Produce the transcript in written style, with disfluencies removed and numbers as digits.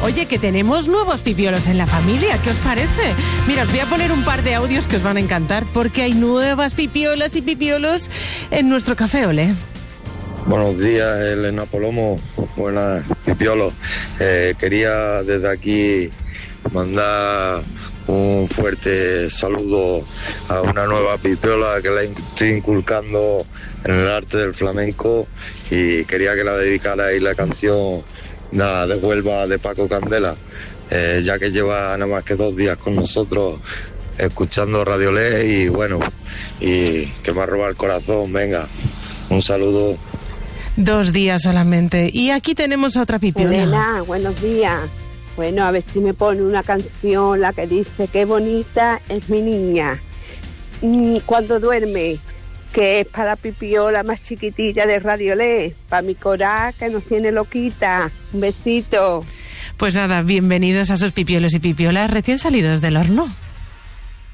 Oye, que tenemos nuevos pipiolos en la familia, ¿qué os parece? Mira, os voy a poner un par de audios que os van a encantar porque hay nuevas pipiolas y pipiolos en nuestro Café Olé. Buenos días, Elena Polomo. Buenas, pipiolo. Quería desde aquí mandar un fuerte saludo a una nueva pipiola que la estoy inculcando en el arte del flamenco y quería que la dedicarais la canción de Huelva de Paco Candela, ya que lleva nada más que 2 días con nosotros escuchando Radio Olé y bueno, y que me ha robado el corazón. Venga, un saludo. 2 días solamente. Y aquí tenemos a otra pipiola. Elena, buenos días. Bueno, a ver si me pone una canción, la que dice qué bonita es mi niña cuando duerme, que es para la pipiola más chiquitilla de Radio Olé, para mi Corá, que nos tiene loquita. Un besito. Pues nada, bienvenidos a esos pipiolos y pipiolas recién salidos del horno.